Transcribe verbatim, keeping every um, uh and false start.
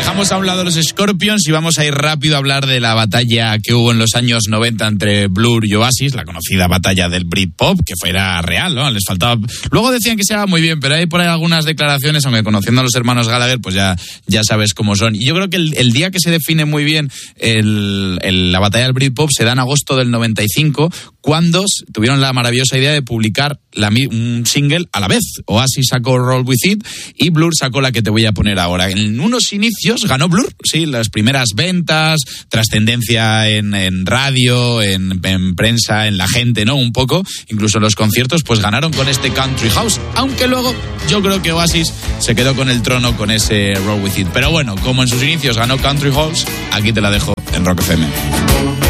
Dejamos a un lado los Scorpions y vamos a ir rápido a hablar de la batalla que hubo en los años noventa entre Blur y Oasis, la conocida batalla del Britpop, que fuera real, ¿no? Les faltaba... Luego decían que se haga muy bien, pero hay por ahí algunas declaraciones, aunque conociendo a los hermanos Gallagher, pues ya, ya sabes cómo son. Y yo creo que el, el día que se define muy bien el, el, la batalla del Britpop se da en agosto del noventa y cinco, cuando tuvieron la maravillosa idea de publicar la, un single a la vez. Oasis sacó Roll With It y Blur sacó la que te voy a poner ahora. En unos inicios ganó Blur, sí, las primeras ventas, trascendencia en, en radio, en, en prensa, en la gente, ¿no? Un poco, incluso en los conciertos, pues ganaron con este Country House, aunque luego yo creo que Oasis se quedó con el trono con ese Roll With It. Pero bueno, como en sus inicios ganó Country House, aquí te la dejo en Rock F M.